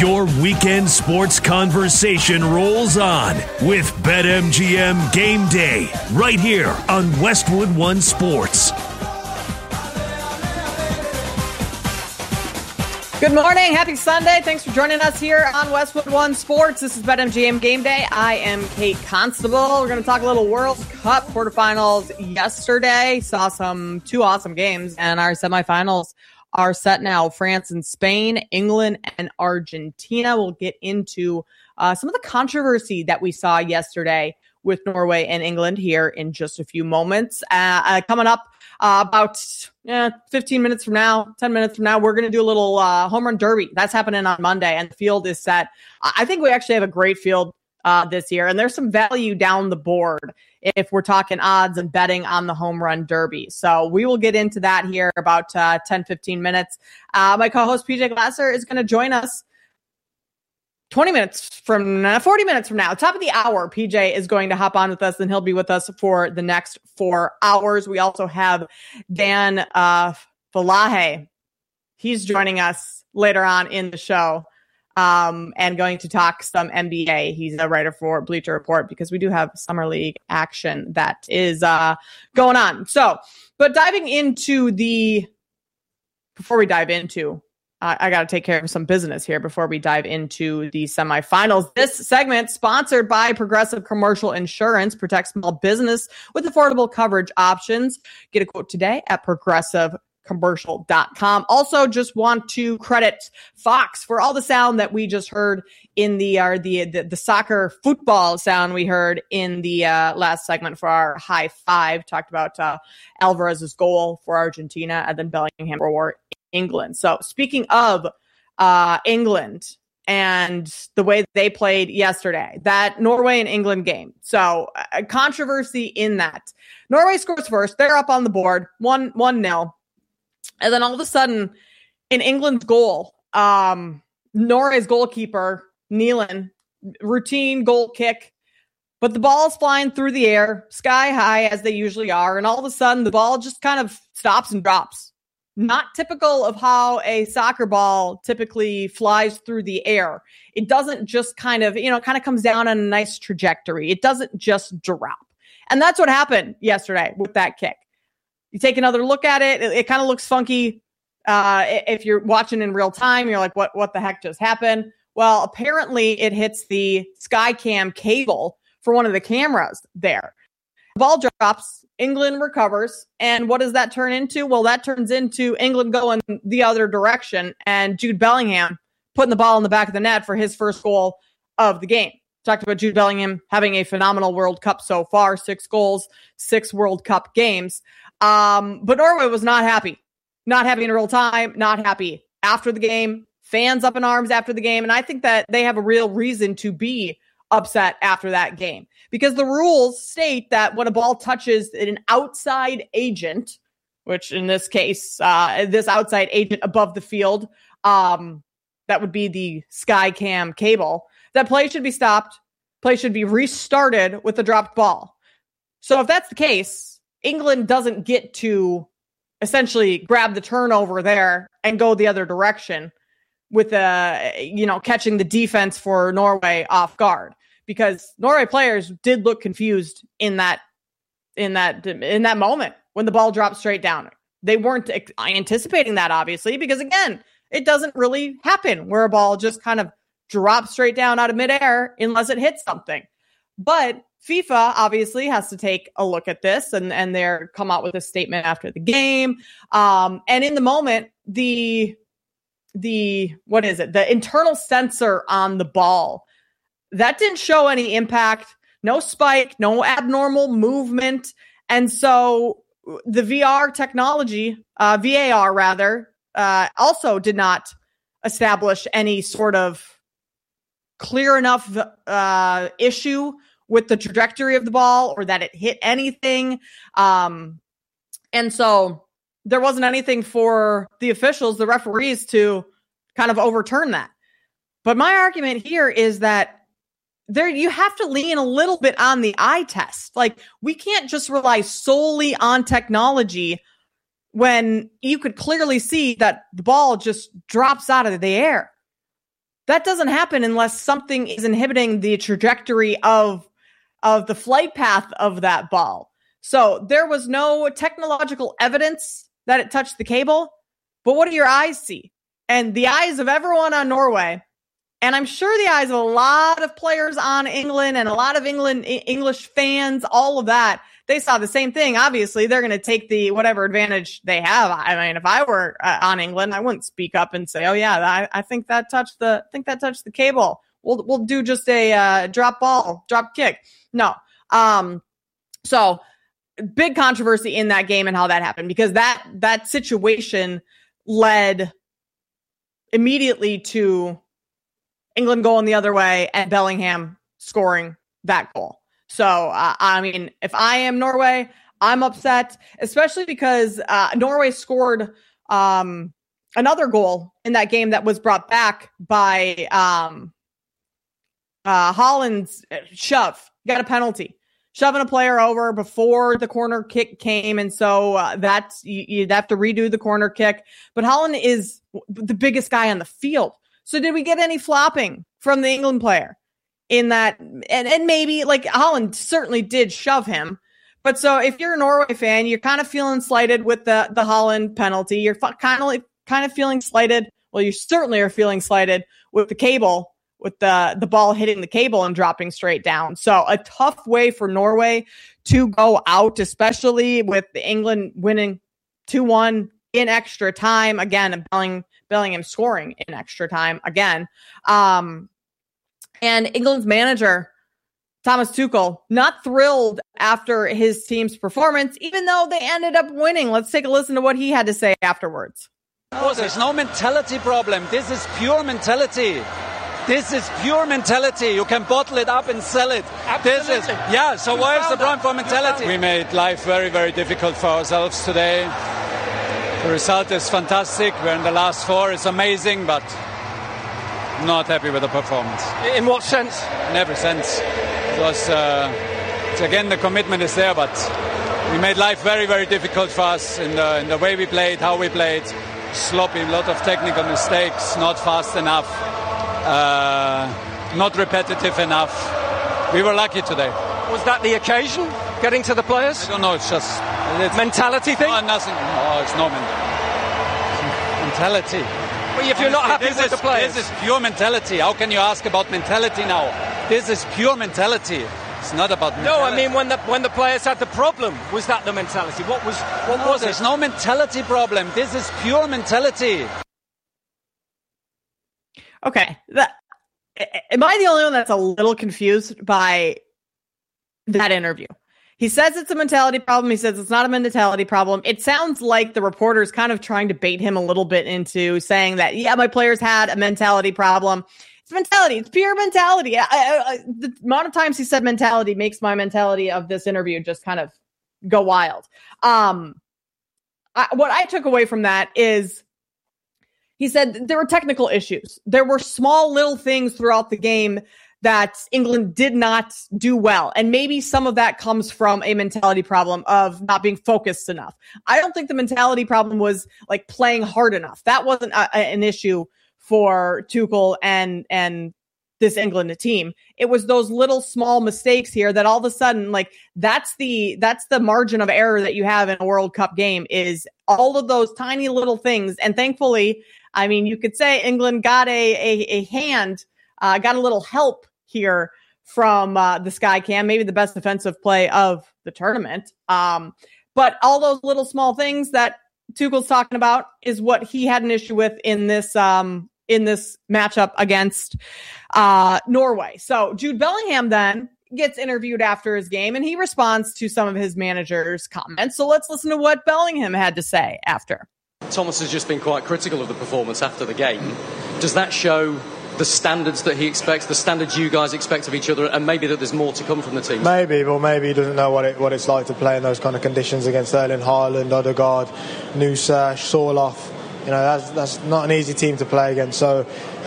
Your weekend sports conversation rolls on with BetMGM Game Day right here on Westwood One Sports. Good morning. Happy Sunday. Thanks for joining us here on Westwood One Sports. This is BetMGM Game Day. I am Kate Constable. We're going to talk a little World Cup quarterfinals yesterday. Saw two awesome games, and our semifinals are set now. France and Spain, England and Argentina. We'll get into some of the controversy that we saw yesterday with Norway and England here in just a few moments. Coming up about 15 minutes from now, 10 minutes from now, we're going to do a little home run derby. That's happening on Monday, and the field is set. I think we actually have a great field this year, and there's some value down the board if we're talking odds and betting on the home run derby. So we will get into that here about 10, 15 minutes. My co-host PJ Glasser is going to join us 40 minutes from now, top of the hour. PJ is going to hop on with us, and he'll be with us for the next 4 hours. We also have Dan Falahe. He's joining us later on in the show and going to talk some NBA. He's a writer for Bleacher Report because we do have Summer League action that is going on. So, but before we dive into I got to take care of some business here before we dive into the semifinals. This segment sponsored by Progressive Commercial Insurance. Protect small business with affordable coverage options. Get a quote today at progressivecommercial.com. Also, just want to credit Fox for all the sound that we just heard in the soccer football sound we heard in the last segment for our high five. Talked about Alvarez's goal for Argentina and then Bellingham for England. So speaking of England and the way they played yesterday, that Norway and England game. So a controversy in that. Norway scores first. They're up on the board, 1-0. And then all of a sudden, in England's goal, Norway's goalkeeper, Neelan, routine goal kick, but the ball's flying through the air, sky high as they usually are. And all of a sudden, the ball just kind of stops and drops. Not typical of how a soccer ball typically flies through the air. It doesn't just kind of comes down on a nice trajectory. It doesn't just drop. And that's what happened yesterday with that kick. You take another look at it. It kind of looks funky. If you're watching in real time, you're like, what the heck just happened? Well, apparently it hits the Skycam cable for one of the cameras there. The ball drops. England recovers. And what does that turn into? Well, that turns into England going the other direction and Jude Bellingham putting the ball in the back of the net for his first goal of the game. Talked about Jude Bellingham having a phenomenal World Cup so far, 6 goals, 6 World Cup games. But Norway was not happy. Not happy in real time, not happy after the game. Fans up in arms after the game. And I think that they have a real reason to be upset after that game because the rules state that when a ball touches an outside agent, which in this case, this outside agent above the field, that would be the Skycam cable, that play should be stopped. Play should be restarted with the dropped ball. So if that's the case, England doesn't get to essentially grab the turnover there and go the other direction with catching the defense for Norway off guard. Because Norway players did look confused in that moment when the ball dropped straight down. They weren't anticipating that, obviously, because again, it doesn't really happen where a ball just kind of drops straight down out of midair unless it hits something. But FIFA obviously has to take a look at this and they're come out with a statement after the game. And in the moment, the internal sensor on the ball, that didn't show any impact, no spike, no abnormal movement. And so the VAR technology, VAR rather, also did not establish any sort of clear enough issue with the trajectory of the ball or that it hit anything. And so there wasn't anything for the officials, the referees, to kind of overturn that. But my argument here is that you have to lean a little bit on the eye test. Like, we can't just rely solely on technology when you could clearly see that the ball just drops out of the air. that doesn't happen unless something is inhibiting the trajectory of the flight path of that ball. So there was no technological evidence that it touched the cable, but what do your eyes see? And the eyes of everyone on Norway, and I'm sure the eyes of a lot of players on England and a lot of English fans, all of that, they saw the same thing. Obviously, they're going to take the whatever advantage they have. I mean, if I were on England, I wouldn't speak up and say, "Oh yeah, I think that touched the cable. We'll do just a drop kick." No. So big controversy in that game and how that happened, because that situation led immediately to England going the other way and Bellingham scoring that goal. So, I mean, if I am Norway, I'm upset, especially because Norway scored another goal in that game that was brought back by Haaland's shove. Got a penalty. Shoving a player over before the corner kick came, and so you'd have to redo the corner kick. But Haaland is the biggest guy on the field. So did we get any flopping from the England player in that? And maybe, like, Haaland certainly did shove him. But so if you're a Norway fan, you're kind of feeling slighted with the Haaland penalty. You're kind of feeling slighted. Well, you certainly are feeling slighted with the cable, with the ball hitting the cable and dropping straight down. So a tough way for Norway to go out, especially with England winning 2-1 in extra time again, and Bellingham scoring in extra time again. And England's manager, Thomas Tuchel, not thrilled after his team's performance, even though they ended up winning. Let's take a listen to what he had to say afterwards. Oh, there's no mentality problem. This is pure mentality. This is pure mentality. You can bottle it up and sell it. Absolutely. So why is the problem for mentality? We made life very, very difficult for ourselves today. The result is fantastic. We're in the last four. It's amazing, but not happy with the performance. In what sense? In every sense. It was, again, the commitment is there, but we made life very, very difficult for us in the way we played, how we played. Sloppy, a lot of technical mistakes, not fast enough. Not repetitive enough. We were lucky today. Was that the occasion? Getting to the players? I don't know. It's just mentality thing. No, nothing. No, it's no mentality. Well, if you're not happy with the players, this is pure mentality. How can you ask about mentality now? This is pure mentality. It's not about mentality. No, I mean when the players had the problem, was that the mentality? What was it? There's no mentality problem. This is pure mentality. Okay, am I the only one that's a little confused by that interview? He says it's a mentality problem. He says it's not a mentality problem. It sounds like the reporter's kind of trying to bait him a little bit into saying that, yeah, my players had a mentality problem. It's mentality. It's pure mentality. The amount of times he said mentality makes my mentality of this interview just kind of go wild. What I took away from that is, he said there were technical issues. There were small little things throughout the game that England did not do well. And maybe some of that comes from a mentality problem of not being focused enough. I don't think the mentality problem was like playing hard enough. That wasn't an issue for Tuchel and this England team. It was those little small mistakes here that all of a sudden, like, that's the margin of error that you have in a World Cup game, is all of those tiny little things. And thankfully, I mean, you could say England got a hand, got a little help here from the Sky Cam, maybe the best defensive play of the tournament. But all those little small things that Tuchel's talking about is what he had an issue with in this matchup against Norway. So Jude Bellingham then gets interviewed after his game, and he responds to some of his manager's comments. So let's listen to what Bellingham had to say after. Thomas has just been quite critical of the performance after the game. Does that show the standards that he expects, the standards you guys expect of each other, and maybe that there's more to come from the team? Maybe he doesn't know what it's like to play in those kind of conditions against Erling Haaland, Odegaard, Nusa, Sorloth. You know, that's not an easy team to play against. So,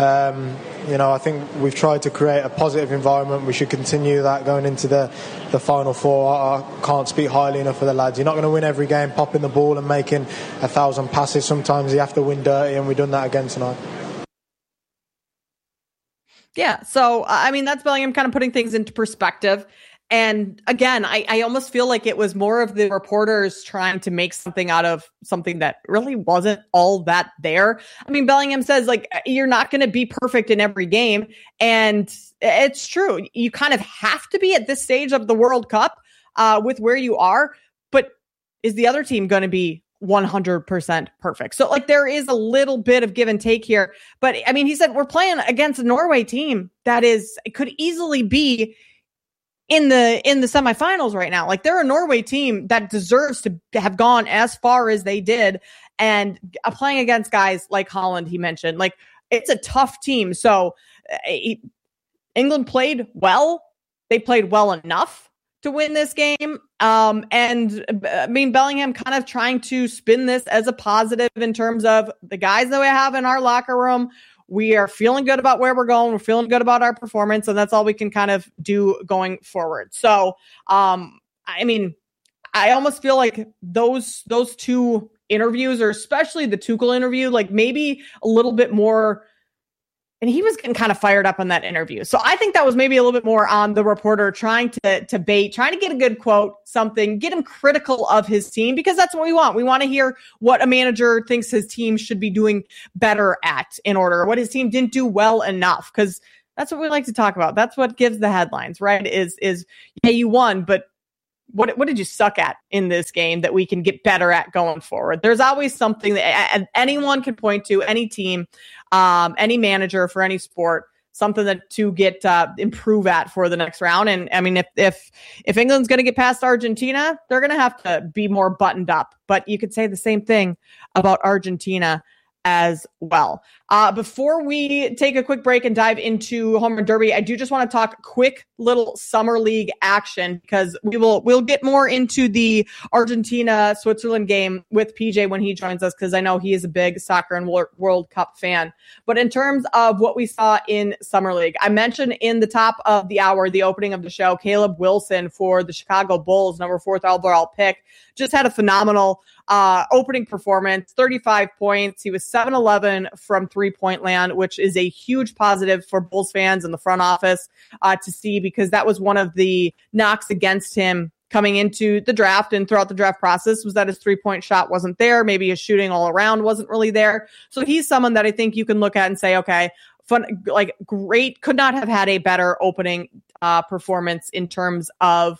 I think we've tried to create a positive environment. We should continue that going into the Final Four. I can't speak highly enough for the lads. You're not going to win every game popping the ball and making 1,000 passes. Sometimes you have to win dirty, and we've done that again tonight. Yeah. So, I mean, that's Bellingham kind of putting things into perspective. And again, I almost feel like it was more of the reporters trying to make something out of something that really wasn't all that there. I mean, Bellingham says, like, you're not going to be perfect in every game. And it's true. You kind of have to be at this stage of the World Cup with where you are. But is the other team going to be 100% perfect? So, like, there is a little bit of give and take here. But, I mean, he said we're playing against a Norway team that could easily be in the semifinals right now. Like, they're a Norway team that deserves to have gone as far as they did, and playing against guys like Haaland, he mentioned, like, it's a tough team. So England played well. They played well enough to win this game. And I mean, Bellingham kind of trying to spin this as a positive in terms of the guys that we have in our locker room. We are feeling good about where we're going. We're feeling good about our performance, and that's all we can kind of do going forward. So, I mean, I almost feel like those two interviews, or especially the Tuchel interview, like maybe a little bit more. And he was getting kind of fired up on that interview. So I think that was maybe a little bit more on the reporter trying to bait, trying to get a good quote, something, get him critical of his team, because that's what we want. We want to hear what a manager thinks his team should be doing better at in order, what his team didn't do well enough, because that's what we like to talk about. That's what gives the headlines, right? Is yeah, you won, but what did you suck at in this game that we can get better at going forward? There's always something that anyone can point to, any team, any manager for any sport, something that to get improve at for the next round. And I mean, if England's going to get past Argentina, they're going to have to be more buttoned up. But you could say the same thing about Argentina as well. Before we take a quick break and dive into Home Run Derby, I do just want to talk quick little summer league action, because we'll get more into the Argentina-Switzerland game with PJ when he joins us, because I know he is a big soccer and World Cup fan. But in terms of what we saw in summer league, I mentioned in the top of the hour, the opening of the show, Caleb Wilson for the Chicago Bulls, number 4th overall pick, just had a phenomenal opening performance, 35 points. He was 7-11 from three-point land, which is a huge positive for Bulls fans in the front office to see, because that was one of the knocks against him coming into the draft and throughout the draft process, was that his three-point shot wasn't there. Maybe his shooting all around wasn't really there. So he's someone that I think you can look at and say, okay, fun, like, great, could not have had a better opening performance in terms of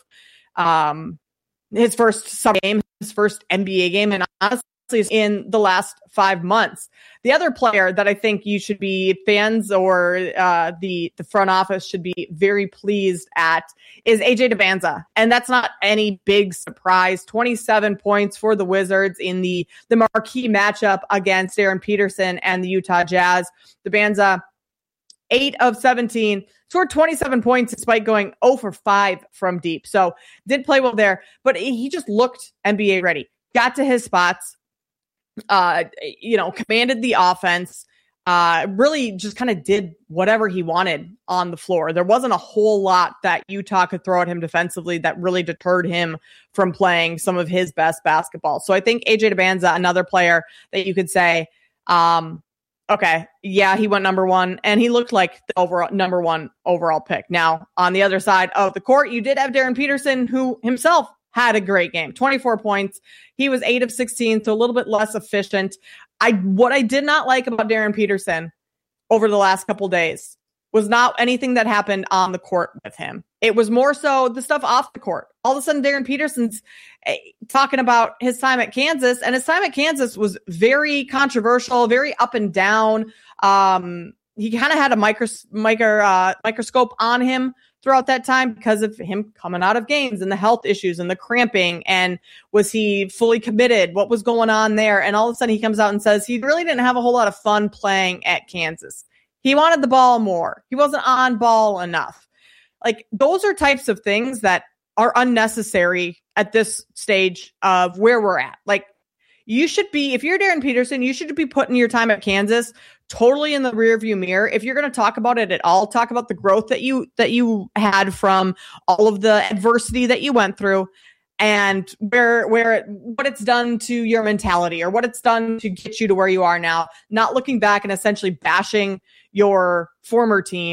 his first summer game, his first NBA game, and honestly in the last 5 months. The other player that I think you should be fans, or the front office should be very pleased at, is AJ Dybantsa. And that's not any big surprise. 27 points for the Wizards in the marquee matchup against Aaron Peterson and the Utah Jazz. Dybantsa, 8 of 17, scored 27 points despite going 0 for 5 from deep. So did play well there, but he just looked NBA ready. Got to his spots, commanded the offense, really just kind of did whatever he wanted on the floor. There wasn't a whole lot that Utah could throw at him defensively that really deterred him from playing some of his best basketball. So I think AJ Dybantsa, another player that you could say, okay, yeah, he went number 1, and he looked like the number 1 overall pick. Now, on the other side of the court, you did have Darren Peterson, who himself had a great game, 24 points. He was 8 of 16, so a little bit less efficient. What I did not like about Darren Peterson over the last couple days was not anything that happened on the court with him. It was more so the stuff off the court. All of a sudden, Darren Peterson's talking about his time at Kansas, and his time at Kansas was very controversial, very up and down. He kind of had a microscope on him throughout that time because of him coming out of games and the health issues and the cramping. And was he fully committed? What was going on there? And all of a sudden he comes out and says he really didn't have a whole lot of fun playing at Kansas. He wanted the ball more. He wasn't on ball enough. Like, those are types of things that are unnecessary at this stage of where we're at. Like, you should be, if you're Darren Peterson, you should be putting your time at Kansas totally in the rearview mirror. If you're going to talk about it at all, talk about the growth that you had from all of the adversity that you went through, and what it's done to your mentality, or what it's done to get you to where you are now. Not looking back and essentially bashing your former team,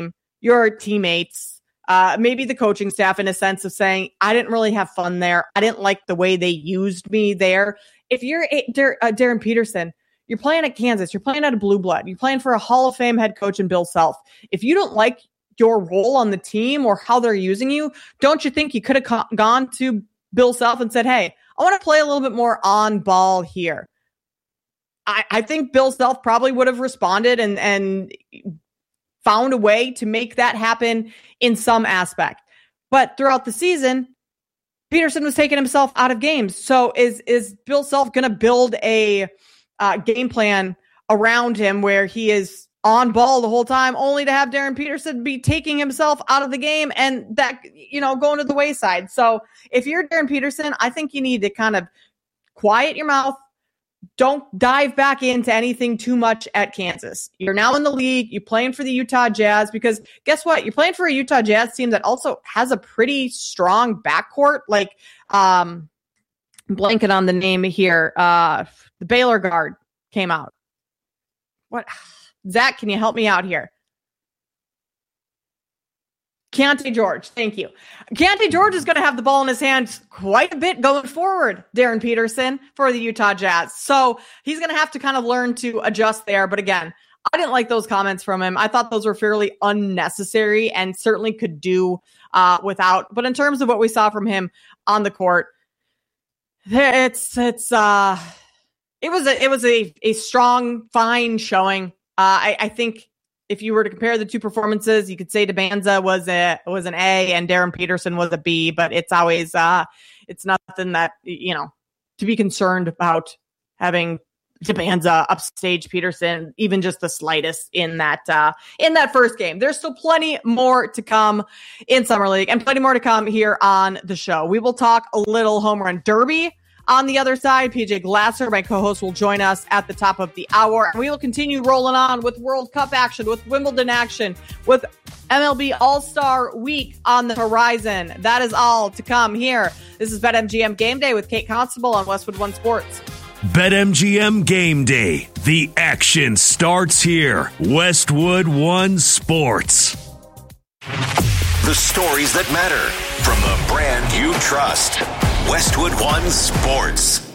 your teammates, maybe the coaching staff, in a sense of saying, I didn't really have fun there. I didn't like the way they used me there. If you're Darren Peterson, you're playing at Kansas, you're playing at a blue blood, you're playing for a Hall of Fame head coach in Bill Self. If you don't like your role on the team or how they're using you, don't you think you could have gone to Bill Self and said, hey, I want to play a little bit more on ball here? I think Bill Self probably would have responded and found a way to make that happen in some aspect. But throughout the season, Peterson was taking himself out of games. So is Bill Self going to build a game plan around him where he is on ball the whole time, only to have Darren Peterson be taking himself out of the game and that, going to the wayside? So if you're Darren Peterson, I think you need to kind of quiet your mouth. Don't dive back into anything too much at Kansas. You're now in the league. You're playing for the Utah Jazz, because guess what? You're playing for a Utah Jazz team that also has a pretty strong backcourt. Like, blanking on the name here. The Baylor guard came out. What? Zach, can you help me out here? Keontae George. Thank you. Keontae George is going to have the ball in his hands quite a bit going forward, Darren Peterson, for the Utah Jazz. So he's going to have to kind of learn to adjust there. But again, I didn't like those comments from him. I thought those were fairly unnecessary and certainly could do without. But in terms of what we saw from him on the court, it was a strong, fine showing. I think if you were to compare the two performances, you could say DeBanza was an A and Darren Peterson was a B, but it's always it's nothing that, to be concerned about having DeBanza upstage Peterson, even just the slightest in that first game. There's still plenty more to come in Summer League and plenty more to come here on the show. We will talk a little home run derby. On the other side, PJ Glasser, my co-host, will join us at the top of the hour. And we will continue rolling on with World Cup action, with Wimbledon action, with MLB All-Star Week on the horizon. That is all to come here. This is BetMGM Game Day with Kate Constable on Westwood One Sports. BetMGM Game Day. The action starts here. Westwood One Sports. The stories that matter from the brand you trust. Westwood One Sports.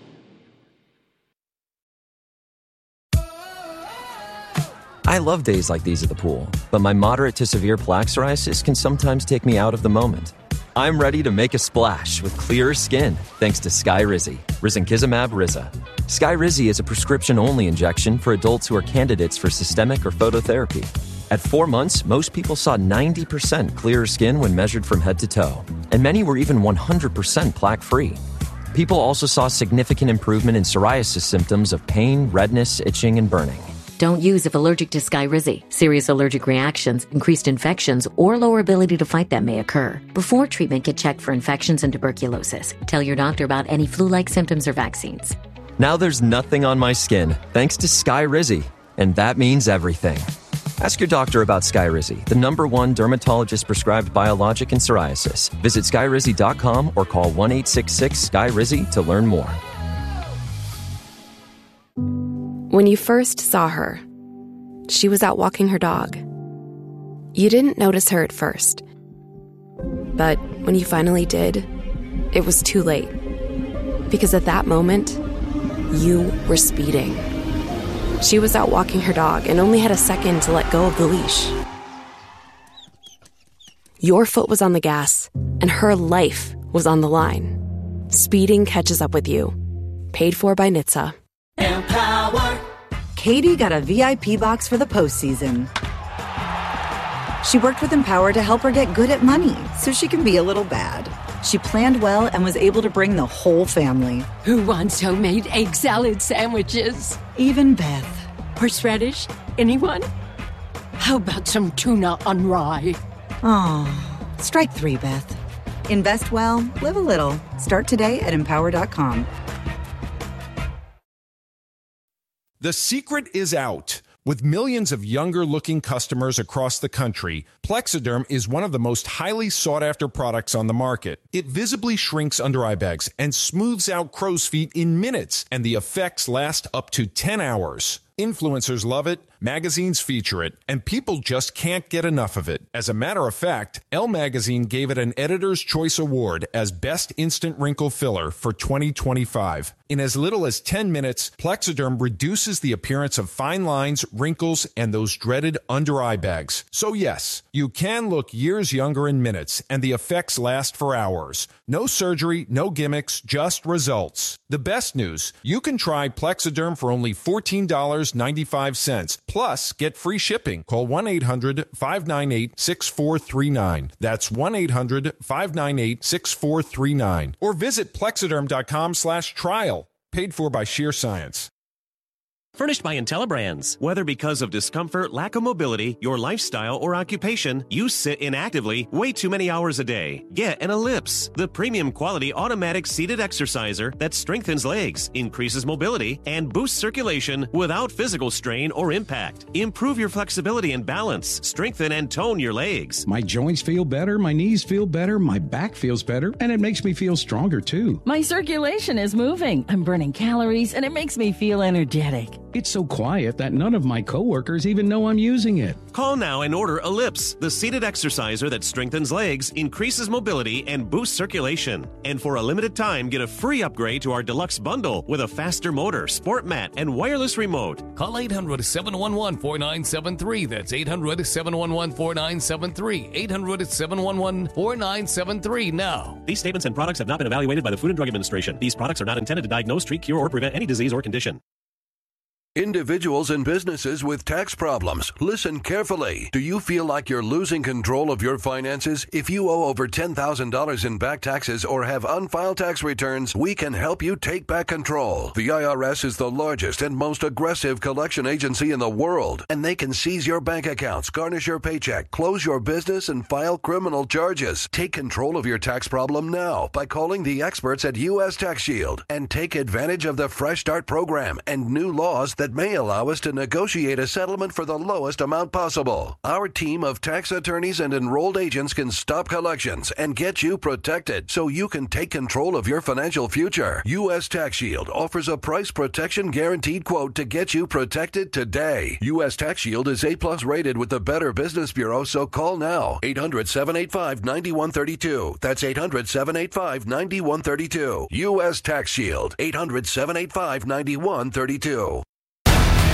I love days like these at the pool, but my moderate to severe plaque psoriasis can sometimes take me out of the moment. I'm ready to make a splash with clearer skin thanks to Skyrizi, risankizumab Riza. Skyrizi is a prescription-only injection for adults who are candidates for systemic or phototherapy. At 4 months, most people saw 90% clearer skin when measured from head to toe, and many were even 100% plaque-free. People also saw significant improvement in psoriasis symptoms of pain, redness, itching, and burning. Don't use if allergic to Skyrizi. Serious allergic reactions, increased infections, or lower ability to fight them may occur. Before treatment, get checked for infections and tuberculosis. Tell your doctor about any flu-like symptoms or vaccines. Now there's nothing on my skin thanks to Skyrizi, and that means everything. Ask your doctor about Skyrizi, the #1 dermatologist-prescribed biologic in psoriasis. Visit Skyrizi.com or call 1-866-SKYRIZI to learn more. When you first saw her, she was out walking her dog. You didn't notice her at first. But when you finally did, it was too late. Because at that moment, you were speeding. She was out walking her dog and only had a second to let go of the leash. Your foot was on the gas, and her life was on the line. Speeding catches up with you. Paid for by NHTSA. Empower. Katie got a VIP box for the postseason. She worked with Empower to help her get good at money so she can be a little bad. She planned well and was able to bring the whole family. Who wants homemade egg salad sandwiches? Even Beth. Horseradish? Anyone? How about some tuna on rye? Oh, strike 3, Beth. Invest well, live a little. Start today at Empower.com. The secret is out. With millions of younger-looking customers across the country, Plexiderm is one of the most highly sought-after products on the market. It visibly shrinks under-eye bags and smooths out crow's feet in minutes, and the effects last up to 10 hours. Influencers love it, Magazines feature it, and people just can't get enough of it. As a matter of fact, Elle Magazine gave it an Editor's Choice Award as Best Instant Wrinkle Filler for 2025. In as little as 10 minutes, Plexiderm reduces the appearance of fine lines, wrinkles, and those dreaded under-eye bags. So yes, you can look years younger in minutes, and the effects last for hours. No surgery, no gimmicks, just results. The best news, you can try Plexiderm for only $14.95. Plus, get free shipping. Call 1-800-598-6439. That's 1-800-598-6439. Or visit Plexiderm.com/trial. Paid for by Sheer Science. Furnished by IntelliBrands. Whether because of discomfort, lack of mobility, your lifestyle, or occupation, you sit inactively way too many hours a day. Get an Ellipse, the premium quality automatic seated exerciser that strengthens legs, increases mobility, and boosts circulation without physical strain or impact. Improve your flexibility and balance, strengthen and tone your legs. My joints feel better, my knees feel better, my back feels better, and it makes me feel stronger too. My circulation is moving. I'm burning calories, and it makes me feel energetic. It's so quiet that none of my coworkers even know I'm using it. Call now and order Ellipse, the seated exerciser that strengthens legs, increases mobility, and boosts circulation. And for a limited time, get a free upgrade to our deluxe bundle with a faster motor, sport mat, and wireless remote. Call 800-711-4973. That's 800-711-4973. 800-711-4973 now. These statements and products have not been evaluated by the Food and Drug Administration. These products are not intended to diagnose, treat, cure, or prevent any disease or condition. Individuals and businesses with tax problems, listen carefully. Do you feel like you're losing control of your finances? If you owe over $10,000 in back taxes or have unfiled tax returns, we can help you take back control. The IRS is the largest and most aggressive collection agency in the world, and they can seize your bank accounts, garnish your paycheck, close your business, and file criminal charges. Take control of your tax problem now by calling the experts at U.S. Tax Shield and take advantage of the Fresh Start program and new laws that may allow us to negotiate a settlement for the lowest amount possible. Our team of tax attorneys and enrolled agents can stop collections and get you protected so you can take control of your financial future. U.S. Tax Shield offers a price protection guaranteed quote to get you protected today. U.S. Tax Shield is A+ rated with the Better Business Bureau, so call now. 800-785-9132. That's 800-785-9132. U.S. Tax Shield. 800-785-9132.